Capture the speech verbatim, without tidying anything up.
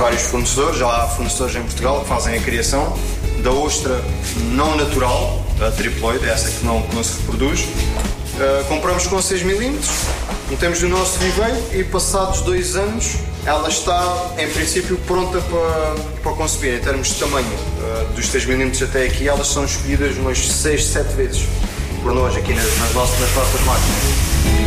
vários fornecedores, já há fornecedores em Portugal que fazem a criação da ostra não natural, a triploide, essa que não, que não se reproduz. Uh, compramos com seis milímetros, metemos no nosso viveiro e passados dois anos ela está, em princípio, pronta para, para conceber. Em termos de tamanho, uh, dos seis milímetros até aqui, elas são escolhidas umas seis, sete vezes por nós aqui nas, nas, nossas, nas nossas máquinas.